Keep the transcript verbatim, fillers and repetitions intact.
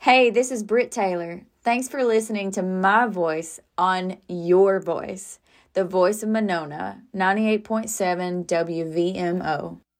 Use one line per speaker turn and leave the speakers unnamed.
Hey, this is Britt Taylor. Thanks for listening to my voice on your voice, the voice of Monona, ninety-eight point seven W V M O.